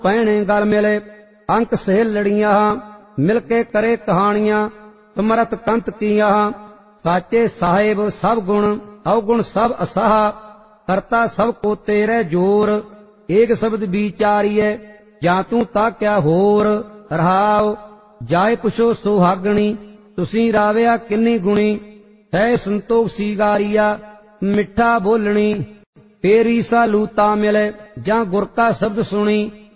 पैणे गल मिले अंक सहेल लड़िया मिलके करे कहानियां समरत कंत किया साचे साहेब सब गुण अवगुण सब असाह करता सब को तेरे जोर एक शब्द विचारिए जा तू ता क्या होर रहाओ जाए पुछो सुहागणी तुसी राविया किन्नी गुणी है संतोख सीगारिया मिठा बोलनी तेरी सा लूता मिले जा गुर का शब्द सुनी